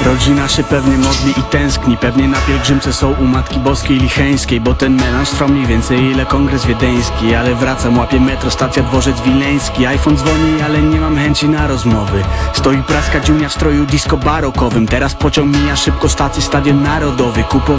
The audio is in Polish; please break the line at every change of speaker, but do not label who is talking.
Rodzina się pewnie modli i tęskni, pewnie na pielgrzymce są u Matki Boskiej Licheńskiej, bo ten melanż trwa mniej więcej ile kongres wiedeński. Ale wracam, łapię metro, stacja Dworzec Wileński. iPhone dzwoni, ale nie mam chęci na rozmowy. Stoi praska dziunia w stroju disco barokowym. Teraz pociąg mija szybko stację Stadion Narodowy. Kupował